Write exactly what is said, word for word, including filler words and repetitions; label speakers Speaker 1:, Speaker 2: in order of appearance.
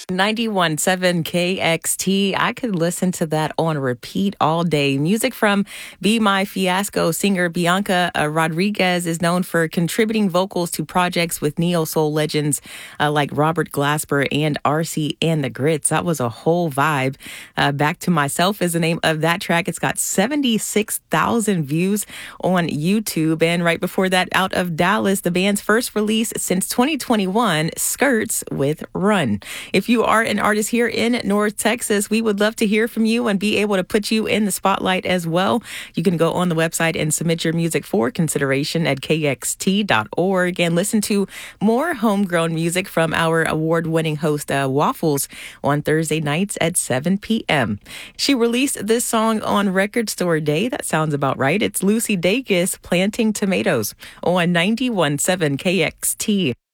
Speaker 1: ninety-one point seven K X T. I could listen to that on repeat all day. Music from Be My Fiasco. Singer Bianca uh, Rodriguez is known for contributing vocals to projects with neo-soul legends uh, like Robert Glasper and R C and the Grits. That was a whole vibe. Uh, Back to Myself is the name of that track. It's got seventy-six thousand views on YouTube. And right before that, out of Dallas, the band's first release since twenty twenty-one, Skirts with Run. If you are an artist here in North Texas, we would love to hear from you and be able to put you in the spotlight as well. You can go on the website and submit your music for consideration at K X T dot org and listen to more homegrown music from our award-winning host, uh, Waffles, on Thursday nights at seven p.m. She released this song on Record Store Day. That sounds about right. It's Lucy Dacus, Planting Tomatoes, on ninety-one point seven K X T.